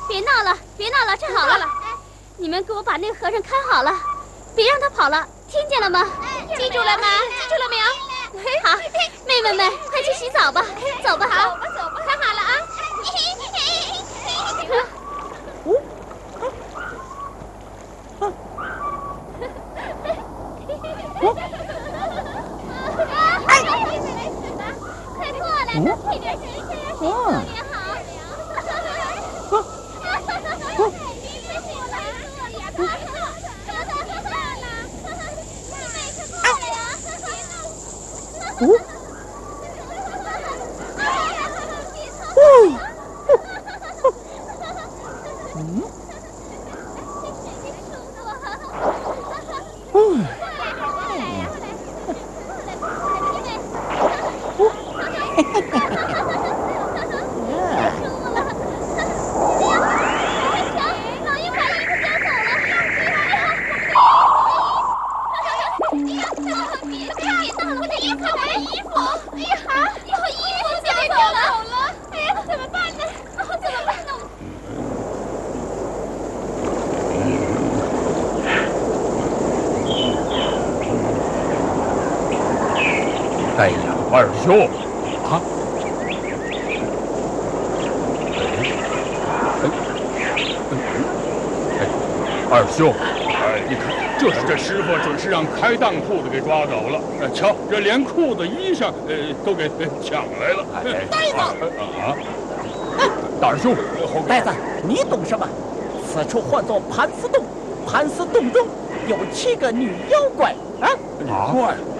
别闹了，别闹了，站好了。你们给我把那个和尚看好了，别让他跑了，听见了吗？ 记住了吗？记住了没有？ 好，妹妹们，快去洗澡吧，走吧。 好，走吧，看好了啊。 快过来，这边谁特别好。 哎呀，二兄啊！二兄，你看，这师傅准是让开当铺的给抓走了。瞧，这连裤子、衣裳，都给抢来了。 呆子啊！大师兄， 呆子，你懂什么？此处唤作盘丝洞，盘丝洞中有7个女妖怪啊！ 女怪。